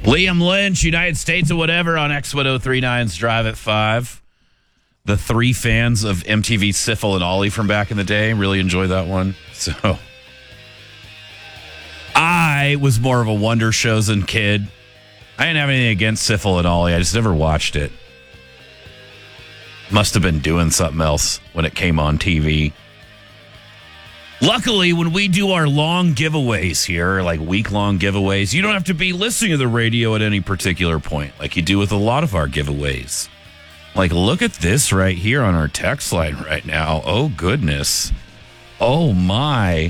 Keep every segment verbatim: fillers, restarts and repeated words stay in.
Liam Lynch, United States of Whatever on X ten thirty-nine's Drive at five. The three fans of M T V Syphil and Ollie from back in the day really enjoyed that one. So I was more of a Wonder Chosen kid. I didn't have anything against Syphil and Ollie. I just never watched it. Must have been doing something else when it came on T V. Luckily, when we do our long giveaways here, like week-long giveaways, you don't have to be listening to the radio at any particular point, like you do with a lot of our giveaways. Like, look at this right here on our text line right now. Oh, goodness. Oh, my.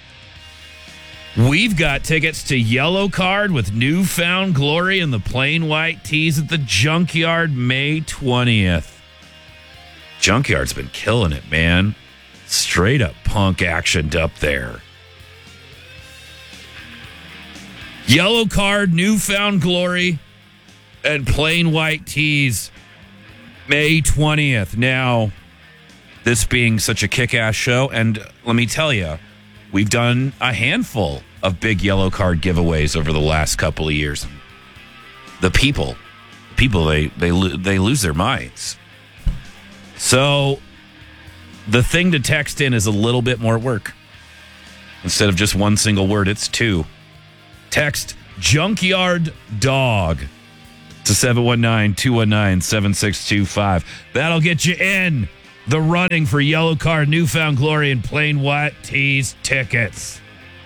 We've got tickets to Yellow Card with New Found Glory and the Plain White Tees at the Junkyard May twentieth. Junkyard's been killing it, man. Straight up punk actioned up there. Yellow Card, New Found Glory, and Plain White Tees, May twentieth. Now, this being such a kick-ass show, and let me tell you, we've done a handful of big Yellow Card giveaways over the last couple of years. The people, people, they they they lose their minds. So the thing to text in is a little bit more work. Instead of just one single word, it's two. Text Junkyard Dog to seven one nine, two one nine, seven six two five. That'll get you in the running for Yellow Card, New Found Glory, and Plain White Tees tickets.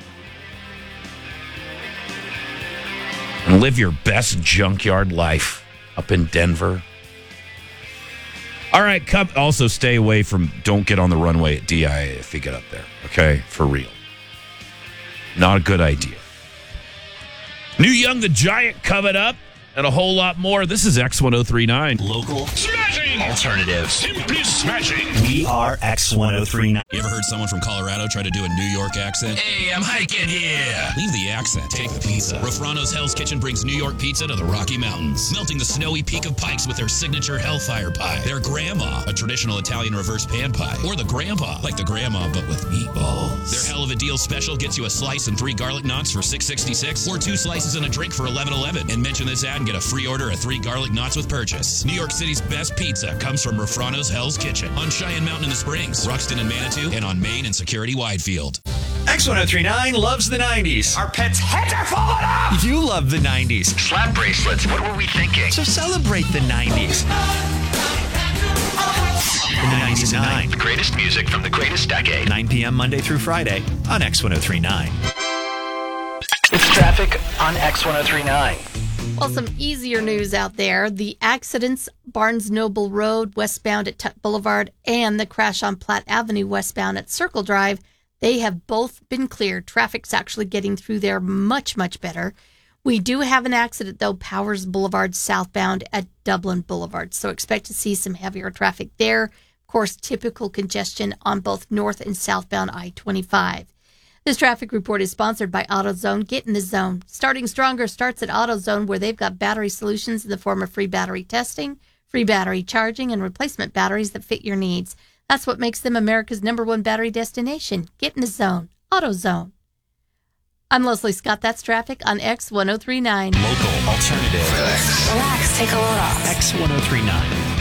And live your best Junkyard life up in Denver. All right, come, also stay away from, don't get on the runway at D I A if you get up there, okay? For real. Not a good idea. New Young the Giant coming up, and a whole lot more. This is X ten thirty-nine. Local. Smashing. Alternative. Simply smashing. We are X ten thirty-nine. You ever heard someone from Colorado try to do a New York accent? Hey, I'm hiking here. Leave the accent. Take the pizza. Rafrano's Hell's Kitchen brings New York pizza to the Rocky Mountains, melting the snowy peak of Pikes with their signature Hellfire Pie. Their Grandma, a traditional Italian reverse pan pie. Or the Grandpa, like the Grandma, but with meatballs. Their Hell of a Deal special gets you a slice and three garlic knots for six sixty-six, or two slices and a drink for eleven eleven. And mention this ad and get a free order of three garlic knots with purchase. New York City's best pizza comes from Rafrano's Hell's Kitchen on Cheyenne Mountain in the Springs, Ruxton and Manitou, and on Main and Security Widefield. X ten thirty-nine loves the nineties. Our pets' heads are falling off. You love the nineties. Slap bracelets. What were we thinking? So celebrate the nineties. In the nineties and nine. The greatest music from the greatest decade. nine p.m. Monday through Friday on X ten thirty-nine. It's traffic on X ten thirty-nine. Well, some easier news out there. The accidents, Barnes Noble Road westbound at Tut Boulevard and the crash on Platte Avenue westbound at Circle Drive, they have both been cleared. Traffic's actually getting through there much, much better. We do have an accident, though, Powers Boulevard southbound at Dublin Boulevard. So expect to see some heavier traffic there. Of course, typical congestion on both north and southbound I twenty-five. This traffic report is sponsored by AutoZone. Get in the zone. Starting Stronger starts at AutoZone, where they've got battery solutions in the form of free battery testing, free battery charging, and replacement batteries that fit your needs. That's what makes them America's number one battery destination. Get in the zone. AutoZone. I'm Leslie Scott. That's traffic on X ten thirty-nine. Local. Alternative. Relax. Take a load off. X ten thirty-nine.